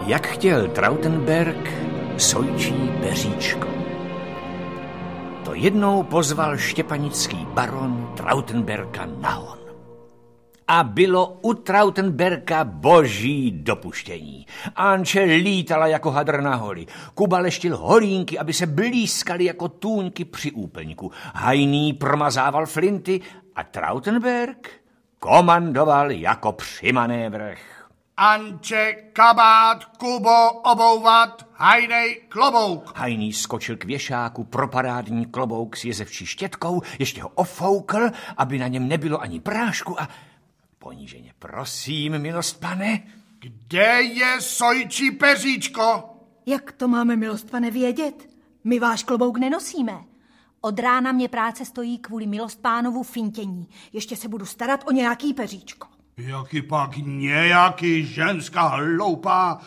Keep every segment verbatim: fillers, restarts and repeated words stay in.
Jak chtěl Trautenberg sojčí peříčko. To jednou pozval štěpanický baron Trautenberga na hon. A bylo u Trautenberga boží dopuštění. Anče lítala jako hadr na holi. Kuba leštil holínky, aby se blízkaly jako tůňky při úplňku. Hajný promazával flinty a Trautenberg komandoval jako při manévrech. Anče, kabát, Kubo, obouvat, hajnej, klobouk. Hajný skočil k věšáku pro parádní klobouk s jezevčí štětkou, ještě ho ofoukl, aby na něm nebylo ani prášku a poníženě, prosím, milost pane. Kde je sojčí peříčko? Jak to máme, milost pane, vědět? My váš klobouk nenosíme. Od rána mě práce stojí kvůli milost pánovu fintění. Ještě se budu starat o nějaký peříčko. Jaký pak nějaký ženská hloupá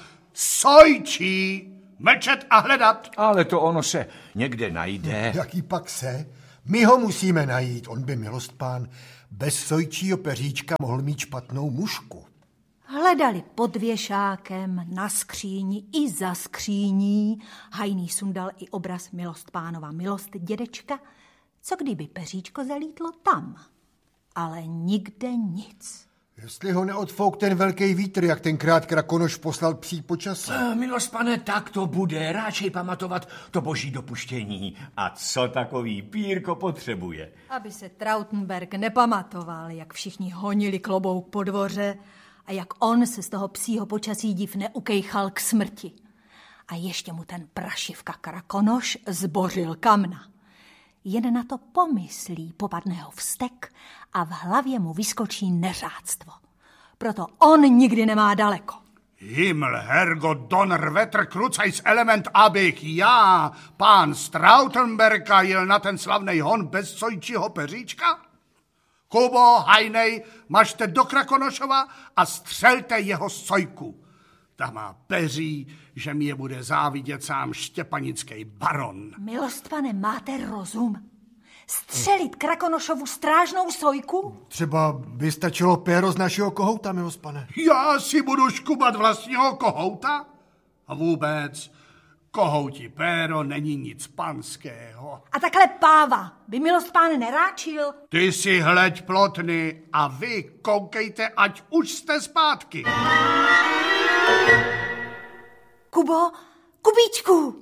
sojčí, mlčet a hledat. Ale to ono se někde najde. Jaký pak se? My ho musíme najít, on by, milost pán, bez sojčího peříčka mohl mít špatnou mužku. Hledali pod věšákem, na skříni i za skříní. Hajný sundal i obraz milost pánova, milost dědečka, co kdyby peříčko zalítlo tam. Ale nikde nic. Jestli ho neodfouk ten velký vítr, jak tenkrát Krakonoš poslal psí počasí. E, milost pane, tak to bude. Radšej pamatovat to boží dopuštění. A co takový pírko potřebuje? Aby se Trautenberg nepamatoval, jak všichni honili klobouk po dvoře a jak on se z toho psího počasí div neukejchal k smrti. A ještě mu ten prašivka Krakonoš zbořil kamna. Jen na to pomyslí, popadne ho vztek a v hlavě mu vyskočí neřáctvo. Proto on nikdy nemá daleko. Himmel, Hergo, Donner, Wetter, Krucajs, Element, abych já, pán Trautenberga, jel na ten slavnej hon bez sojčího peříčka? Kubo, hajnej, mažte do Krakonošova a střelte jeho sojku. Ta má peří, že mi je bude závidět sám štěpanický baron. Milost pane, máte rozum? Střelit Krakonošovu strážnou sojku? Třeba by stačilo péro z našeho kohouta, milost pane. Já si budu škubat vlastního kohouta? A vůbec, kohoutí péro není nic panského. A takhle páva by milost pán neráčil? Ty si hleď plotny a vy koukejte, ať už jste zpátky. Kubo, Kubíčku!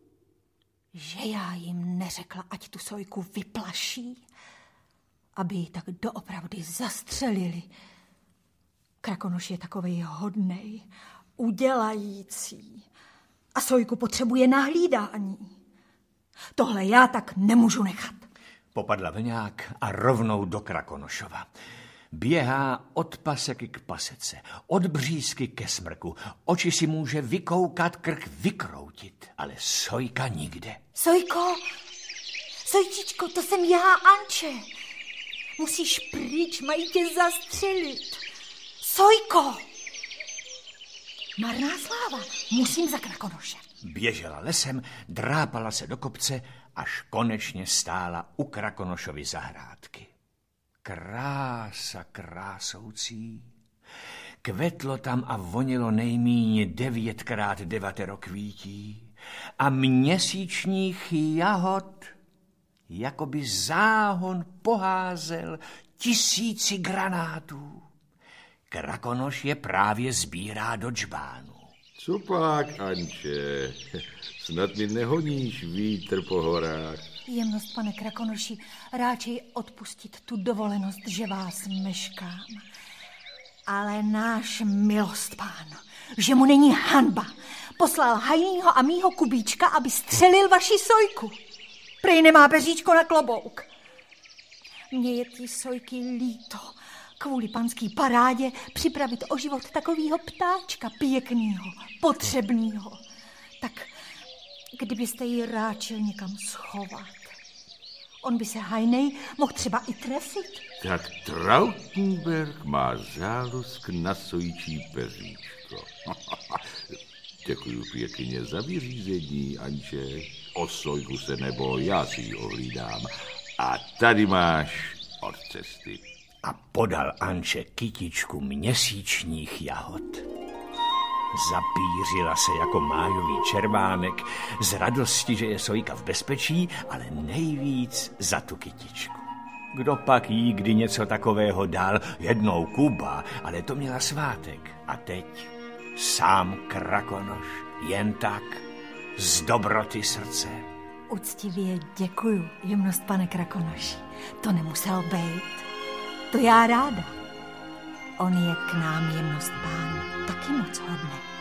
Že já jim neřekla, ať tu sojku vyplaší, aby ji tak doopravdy zastřelili. Krakonoš je takovej hodnej, udělající a sojku potřebuje na hlídání. Tohle já tak nemůžu nechat. Popadla vlňák a rovnou do Krakonošova. Běhá od paseky k pasece, od břízky ke smrku. Oči si může vykoukat, krk vykroutit, ale sojka nikde. Sojko, sojčičko, to jsem já, Anče. Musíš pryč, mají tě zastřelit. Sojko! Marná sláva, musím za Krakonoše. Běžela lesem, drápala se do kopce, až konečně stála u Krakonošovy zahrádky. Krása krásoucí. Kvetlo tam a vonilo nejmíň devětkrát devatero kvítí a měsíčních jahod, jakoby záhon poházel tisíci granátů. Krakonoš je právě sbírá do džbánu. Cuplák, Anče, snad mi nehoníš vítr po horách. Jemnost, pane Krakonoši, ráčej odpustit tu dovolenost, že vás meškám. Ale náš milost pán, že mu není hanba, poslal hajnýho a mýho Kubíčka, aby střelil vaši sojku. Prej nemá peříčko na klobouk. Mně je ty sojky líto. Kvůli panský parádě připravit o život takovýho ptáčka pěknýho, potřebnýho. Tak kdybyste ji ráčil někam schovat. On by se hajnej mohl třeba i trefit. Tak Trautenberg má zálusk na sojčí peříčko. Děkuju pěkně za vyřízení, Anče. O sojku se neboj, já si ji ohlídám. A tady máš od cesty. A podal Anče kytičku měsíčních jahod. Zapířila se jako májový červánek z radosti, že je Sojka v bezpečí, ale nejvíc za tu kytičku. Kdo pak jí kdy něco takového dal? Jednou Kuba, ale to měla svátek. A teď sám Krakonoš, jen tak, z dobroty srdce. Uctivě děkuju, jemnost pane Krakonoši. To nemusel být. To já ráda. On je k nám, jemnost pán, taky moc hodný.